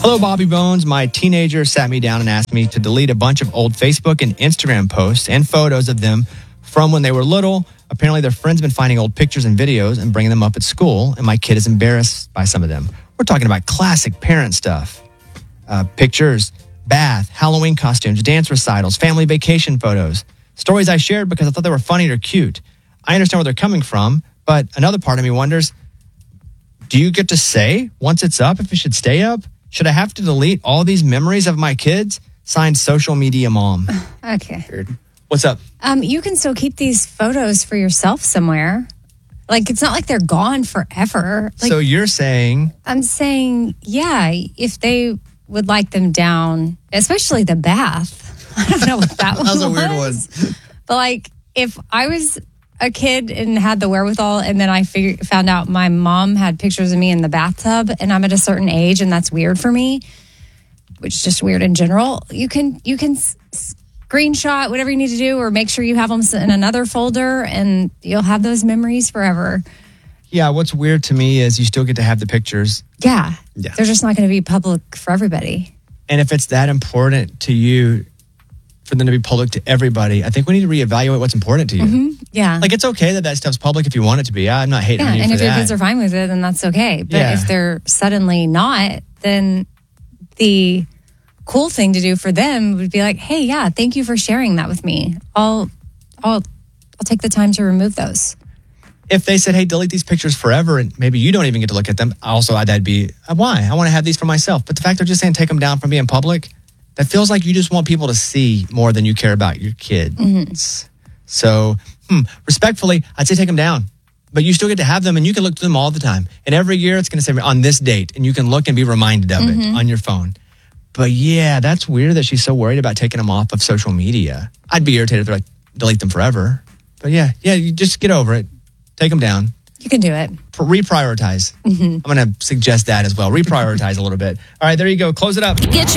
Hello, Bobby Bones. My teenager sat me down and asked me to delete a bunch of old Facebook and Instagram posts and photos of them from when they were little. Apparently, their friends have been finding old pictures and videos and bringing them up at school, and my kid is embarrassed by some of them. We're talking about classic parent stuff. Pictures, bath, Halloween costumes, dance recitals, family vacation photos. Stories I shared because I thought they were funny or cute. I understand where they're coming from, but another part of me wonders, do you get to say once it's up if it should stay up? Should I have to delete all these memories of my kids? Signed, Social Media Mom. Okay. Weird. What's up? You can still keep these photos for yourself somewhere. Like, it's not like they're gone forever. Like, So you're saying... I'm saying, yeah, if they would like them down, especially the bath. I don't know what that one was. That was a weird one. But, like, if I was a kid and had the wherewithal, and then I found out my mom had pictures of me in the bathtub, and I'm at a certain age, and that's weird for me, which is just weird in general, you can screenshot whatever you need to do, or make sure you have them in another folder, and you'll have those memories forever. Yeah, what's weird to me is you still get to have the pictures. Yeah. Yeah. They're just not going to be public for everybody. And if it's that important to you for them to be public to everybody, I think we need to reevaluate what's important to you. Mm-hmm. Yeah. Like, it's okay that stuff's public if you want it to be. I'm not hating on you and for if that. your kids are fine with it, then that's okay. But Yeah. if they're suddenly not, then the cool thing to do for them would be like, hey, yeah, thank you for sharing that with me. I'll take the time to remove those. If they said, hey, delete these pictures forever, and maybe you don't even get to look at them, also, that'd be, why? I want to have these for myself. But the fact they're just saying take them down from being public, that feels like you just want people to see more than you care about your kids. Mm-hmm. So, respectfully, I'd say take them down. But you still get to have them, and you can look through them all the time. And every year, it's going to say on this date, and you can look and be reminded of it on your phone. But yeah, that's weird that she's so worried about taking them off of social media. I'd be irritated if they're like, delete them forever. But yeah, you just get over it. Take them down. You can do it. Reprioritize. I'm going to suggest that as well. Reprioritize a little bit. All right, there you go. Close it up.